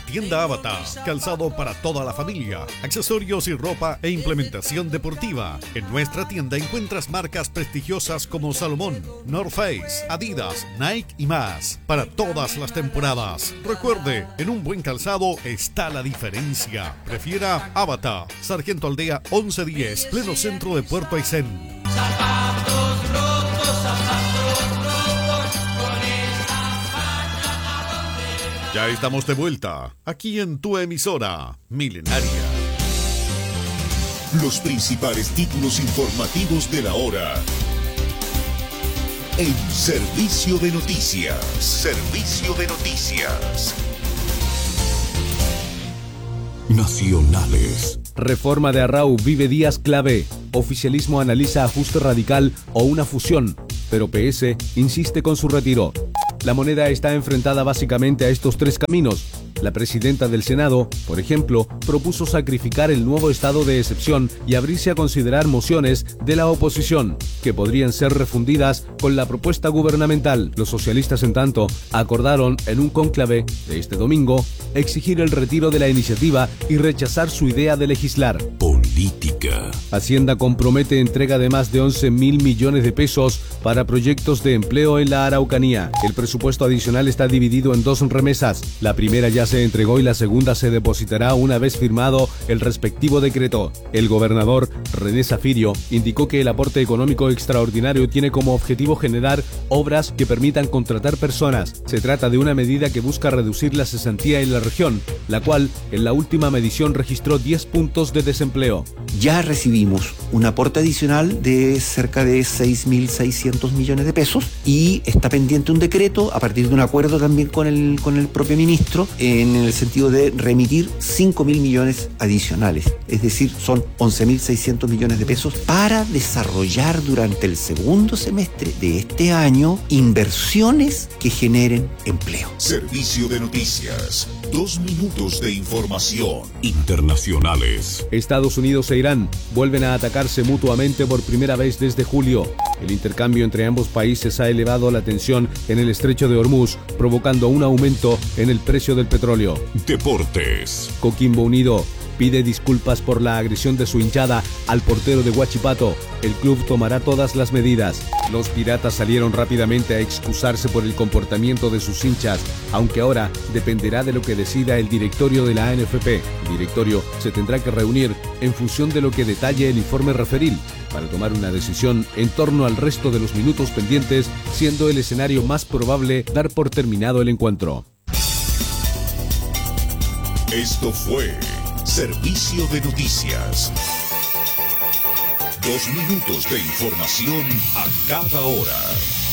Tienda Avatar, calzado para toda la familia, accesorios y ropa e implementación deportiva. En nuestra tienda encuentras marcas prestigiosas como Salomón, North Face, Adidas, Nike y más, para todas las temporadas. Recuerde, en un buen calzado está la diferencia. Prefiera Avatar, Sargento Aldea 1110, pleno centro de Puerto Aysén. Ya estamos de vuelta, aquí en tu emisora Milenaria. Los principales títulos informativos de la hora. En Servicio de Noticias. Servicio de Noticias. Nacionales. Reforma de Arrau vive días clave. Oficialismo analiza ajuste radical o una fusión, pero PS insiste con su retiro. La moneda está enfrentada básicamente a estos tres caminos. La presidenta del Senado, por ejemplo, propuso sacrificar el nuevo estado de excepción y abrirse a considerar mociones de la oposición, que podrían ser refundidas con la propuesta gubernamental. Los socialistas, en tanto, acordaron en un cónclave de este domingo exigir el retiro de la iniciativa y rechazar su idea de legislar. Política. Hacienda compromete entrega de más de 11.000 millones de pesos para proyectos de empleo en la Araucanía. El presupuesto adicional está dividido en dos remesas. La primera ya se entregó y la segunda se depositará una vez firmado el respectivo decreto. El gobernador René Zafirio indicó que el aporte económico extraordinario tiene como objetivo generar obras que permitan contratar personas. Se trata de una medida que busca reducir la cesantía en la región, la cual en la última medición registró 10 puntos de desempleo. Ya recibimos un aporte adicional de cerca de 6.600 millones de pesos y está pendiente un decreto a partir de un acuerdo también con el propio ministro en el sentido de remitir 5.000 millones adicionales. Es decir, son 11.600 millones de pesos para desarrollar durante el segundo semestre de este año inversiones que generen empleo. Servicio de Noticias. 2 minutos de información. Internacionales. Estados Unidos e Irán vuelven a atacarse mutuamente por primera vez desde julio. El intercambio entre ambos países ha elevado la tensión en el estrecho de Hormuz, provocando un aumento en el precio del petróleo. Deportes. Coquimbo Unido pide disculpas por la agresión de su hinchada al portero de Huachipato. El club tomará todas las medidas. Los piratas salieron rápidamente a excusarse por el comportamiento de sus hinchas, aunque ahora dependerá de lo que decida el directorio de la ANFP. El directorio se tendrá que reunir en función de lo que detalle el informe referil para tomar una decisión en torno al resto de los minutos pendientes, siendo el escenario más probable dar por terminado el encuentro. Esto fue Servicio de Noticias. 2 minutos de información a cada hora.